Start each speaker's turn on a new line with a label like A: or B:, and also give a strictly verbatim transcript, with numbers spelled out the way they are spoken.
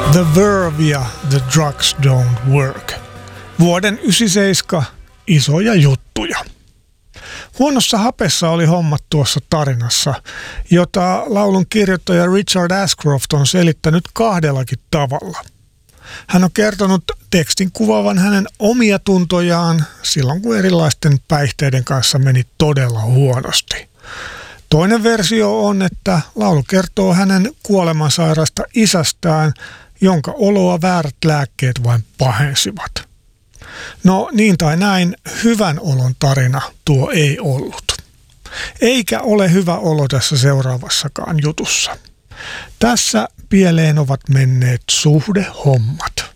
A: The Verve ja The Drugs Don't Work. Vuoden yhdeksänkymmentäseitsemän isoja juttuja. Huonossa hapessa oli hommat tuossa tarinassa, jota laulun kirjoittaja Richard Ashcroft on selittänyt kahdellakin tavalla. Hän on kertonut tekstin kuvaavan hänen omia tuntojaan silloin, kun erilaisten päihteiden kanssa meni todella huonosti. Toinen versio on, että laulu kertoo hänen kuolemansairaasta isästään, jonka oloa väärät lääkkeet vain pahensivat. No niin tai näin, hyvän olon tarina tuo ei ollut. Eikä ole hyvä olo tässä seuraavassakaan jutussa. Tässä pieleen ovat menneet suhdehommat.